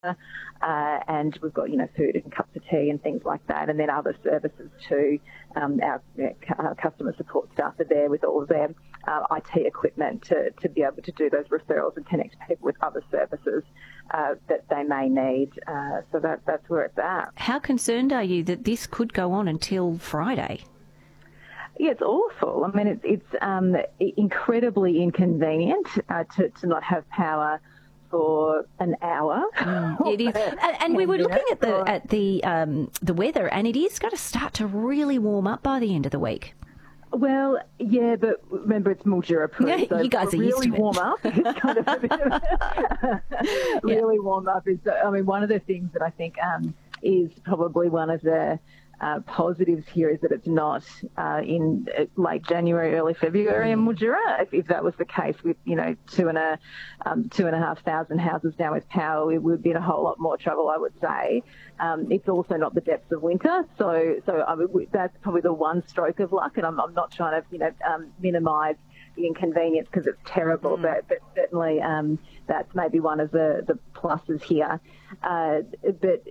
and we've got, food and cups of tea and things like that, and then other services too. Our customer support staff are there with all of their IT equipment to be able to do those referrals and connect people with other services that they may need. So that's where it's at. How concerned are you that this could go on until Friday? Yeah, it's awful. I mean, it's incredibly inconvenient to not have power for an hour. It is, and we were looking at the weather, and it is going to start to really warm up by the end of the week. Well, yeah, but remember it's Mildura approved. Yeah, so you guys are really used to it. Warm up. It's kind of a bit really warm up is. I mean, one of the things that I think is probably one of the positives here is that it's not in late January, early February in Mildura. If that was the case with 2,500 houses down with power, we would be in a whole lot more trouble, I would say. It's also not the depths of winter, so I mean, that's probably the one stroke of luck. And I'm not trying to minimise the inconvenience because it's terrible, but certainly that's maybe one of the pluses here. But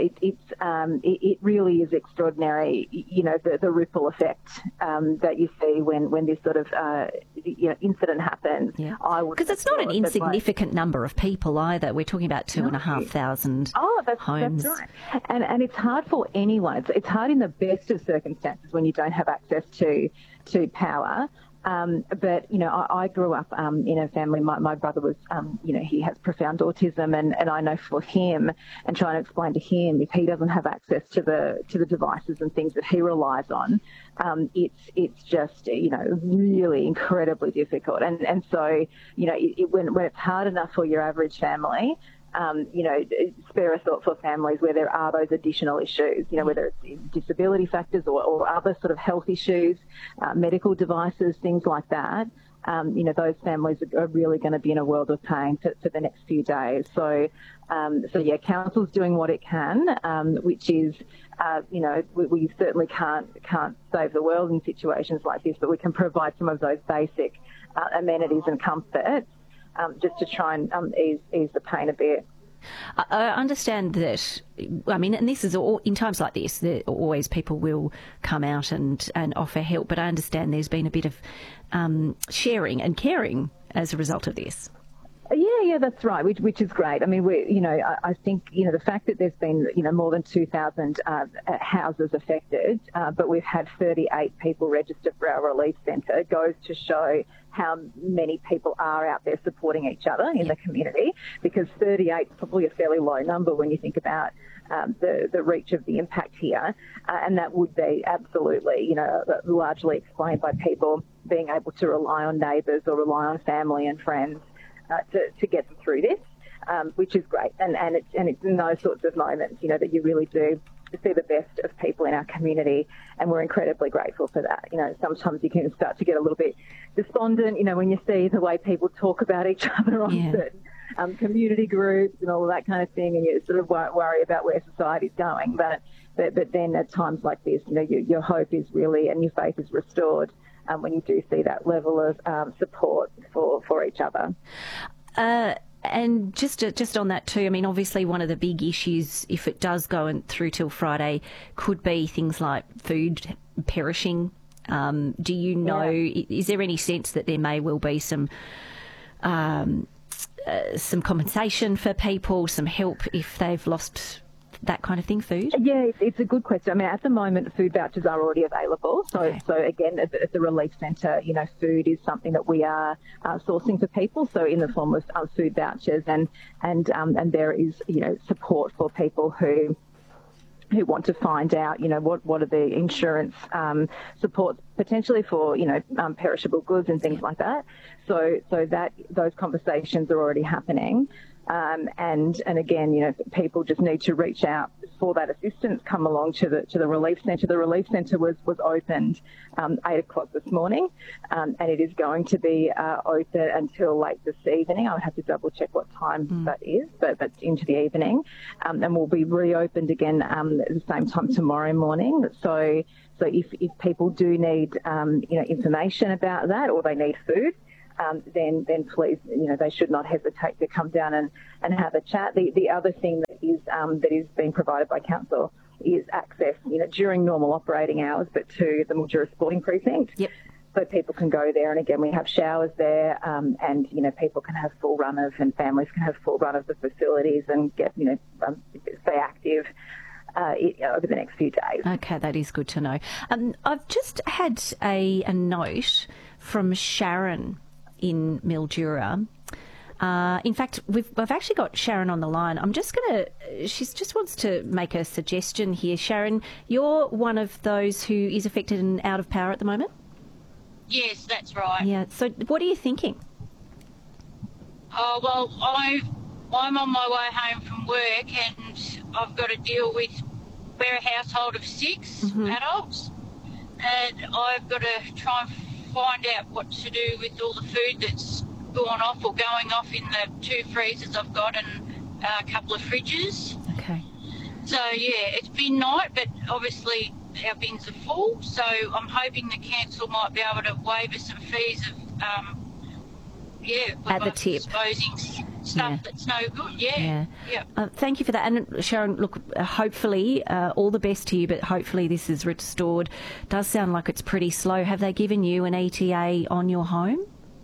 it really is extraordinary. The ripple effect that you see when this sort of incident happens. Yeah. Because it's not an insignificant number of people either. We're talking about 2,500 homes. That's right. And it's hard for anyone. It's hard in the best of circumstances when you don't have access to power. But, I grew up in a family, my brother was, he has profound autism, and I know for him, and trying to explain to him, if he doesn't have access to the devices and things that he relies on, it's just, really incredibly difficult. And so, when it's hard enough for your average family, spare a thought for families where there are those additional issues, whether it's disability factors or other sort of health issues, medical devices, things like that. Those families are really going to be in a world of pain for the next few days. So council's doing what it can, which is, we certainly can't save the world in situations like this, but we can provide some of those basic amenities and comforts. Just to try and ease the pain a bit. I understand that, and this is all, in times like this, always people will come out and offer help, but I understand there's been a bit of sharing and caring as a result of this. Yeah, that's right, which is great. I mean, I think, the fact that there's been, more than 2,000 houses affected, but we've had 38 people registered for our relief centre goes to show how many people are out there supporting each other in the community, because 38 is probably a fairly low number when you think about the reach of the impact here. And that would be absolutely, largely explained by people being able to rely on neighbours or rely on family and friends to get them through this, which is great. And it's in those sorts of moments, that you really do see the best of people in our community, and we're incredibly grateful for that. Sometimes you can start to get a little bit despondent, when you see the way people talk about each other on certain community groups and all of that kind of thing, and you sort of worry about where society's going. But then at times like this, your hope is really, and your faith is restored when you do see that level of support for each other. And just on that too, obviously one of the big issues, if it does go through till Friday, could be things like food perishing. Do you know, is there any sense that there may well be some compensation for people, some help if they've lost that kind of thing, food? Yeah, it's a good question. At the moment, food vouchers are already available. So again, at the relief centre, food is something that we are sourcing for people. So in the form of food vouchers, and there is, support for people who want to find out, what are the insurance supports potentially for, perishable goods and things like that. So that those conversations are already happening. And again, people just need to reach out for that assistance, come along to the relief centre. The relief centre was opened 8 o'clock this morning, and it is going to be open until late this evening. I'll have to double check what time that is, but into the evening. And we'll be reopened again at the same time tomorrow morning. So if people do need, information about that, or they need food, then please, they should not hesitate to come down and have a chat. The other thing that is being provided by council is access, during normal operating hours, but to the Mildura Sporting Precinct. Yep. So people can go there, and again, we have showers there, and people can have full run of, and families can have full run of the facilities and get, stay active over the next few days. Okay, that is good to know. I've just had a note from Sharon in Mildura. In fact, I've actually got Sharon on the line. She just wants to make a suggestion here. Sharon, you're one of those who is affected and out of power at the moment? Yes, that's right. Yeah, so what are you thinking? Oh, well, I'm on my way home from work and I've got to deal with, we're a household of 6 adults, and I've got to try and find out what to do with all the food that's gone off or going off in the 2 freezers I've got and a couple of fridges. Okay. So, yeah, it's been night, but obviously our bins are full, so I'm hoping the council might be able to waive us some fees of, at the tip. Disposing stuff that's no good, yeah. Thank you for that. And Sharon, look, hopefully, all the best to you, but hopefully this is restored. Does sound like it's pretty slow. Have they given you an ETA on your home?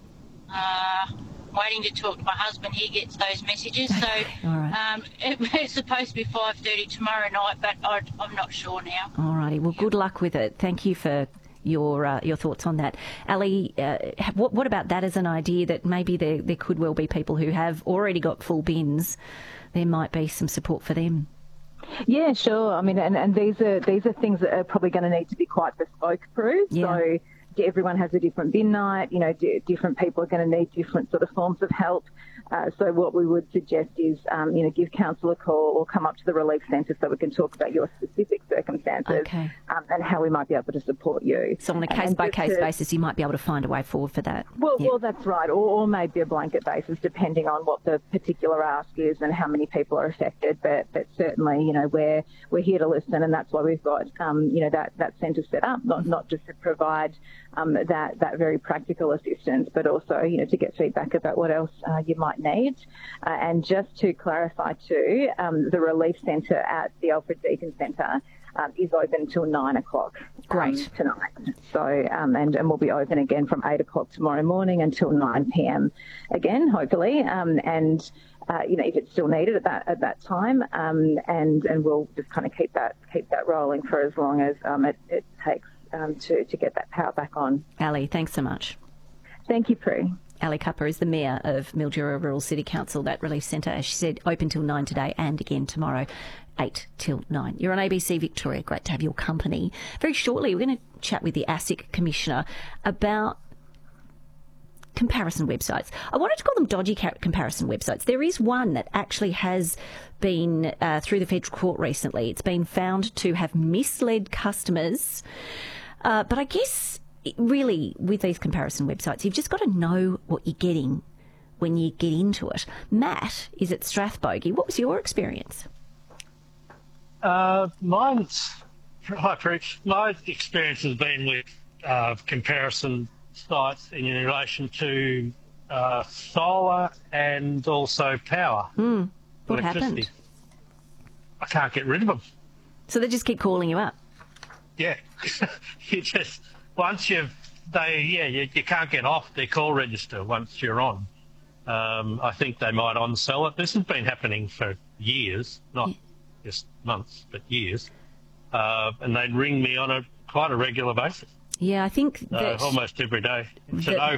Waiting to talk to my husband. He gets those messages. So All right. It's supposed to be 5:30 tomorrow night, but I'm not sure now. All righty. Well, good luck with it. Thank you for your thoughts on that. Ali, what about that as an idea that maybe there could well be people who have already got full bins? There might be some support for them. Yeah, sure. I mean, and these are things that are probably going to need to be quite bespoke, Prue. Yeah. So everyone has a different bin night. Different people are going to need different sort of forms of help. So what we would suggest is, give council a call or come up to the relief centre so we can talk about your specific circumstances and how we might be able to support you. So on a case-by-case basis, you might be able to find a way forward for that. Well, that's right, or maybe a blanket basis, depending on what the particular ask is and how many people are affected. But certainly, we're here to listen, and that's why we've got, that centre set up, not just to provide that very practical assistance, but also, to get feedback about what else you might need. And just to clarify too, the relief centre at the Alfred Deakin Centre is open till 9 o'clock tonight. So, and we'll be open again from 8 o'clock tomorrow morning until 9 p.m. again, hopefully. If it's still needed at that time, and we'll just kind of keep that rolling for as long as it takes to get that power back on. Ali, thanks so much. Thank you, Prue. Ali Cupper is the Mayor of Mildura Rural City Council. That relief centre, as she said, open till 9 today and again tomorrow, 8 till 9. You're on ABC Victoria. Great to have your company. Very shortly, we're going to chat with the ASIC Commissioner about comparison websites. I wanted to call them dodgy comparison websites. There is one that actually has been through the federal court recently. It's been found to have misled customers. But I guess really with these comparison websites, you've just got to know what you're getting when you get into it. Matt is at Strathbogie. What was your experience? Hi, Preach. My experience has been with comparison sites in relation to solar and also power. What happened? I can't get rid of them. So they just keep calling you up? Yeah. You just, you can't get off their call register once you're on. I think they might on-sell it. This has been happening for years, not just months, but years. And they'd ring me on quite a regular basis. Yeah, I think that... almost every day. It's an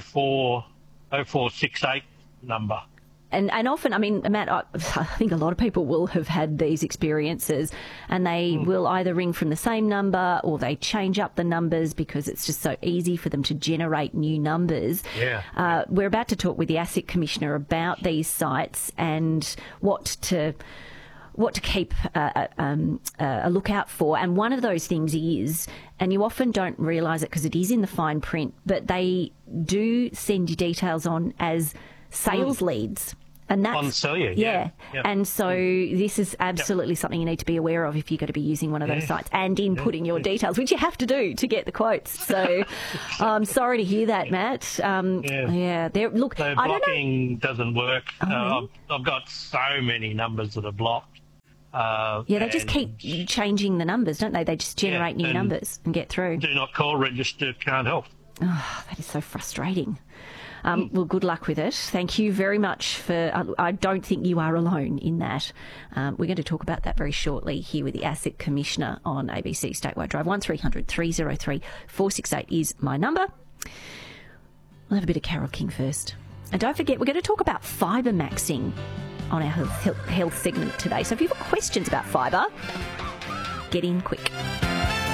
0468 number. And often, I mean, Matt, I think a lot of people will have had these experiences, and they will either ring from the same number or they change up the numbers because it's just so easy for them to generate new numbers. Yeah. We're about to talk with the ASIC Commissioner about these sites and what to keep a lookout for. And one of those things is, and you often don't realise it because it is in the fine print, but they do send you details on as sales leads. And that's on cellular. yeah. Yep. And so this is absolutely something you need to be aware of if you're going to be using one of those sites and inputting your details, which you have to do to get the quotes. So I'm sorry to hear that, Matt. Look, so I don't know. blocking doesn't work. Oh, I've got so many numbers that are blocked. They just keep changing the numbers, don't they? They just generate new numbers and get through. Do not call register can't help. Oh, that is so frustrating. Well, good luck with it. Thank you very much for... I don't think you are alone in that. We're going to talk about that very shortly here with the Asset Commissioner on ABC Statewide Drive. 1300 303 468 is my number. We'll have a bit of Carole King first. And don't forget, we're going to talk about fibre maxing on our health segment today. So if you've got questions about fibre, get in quick.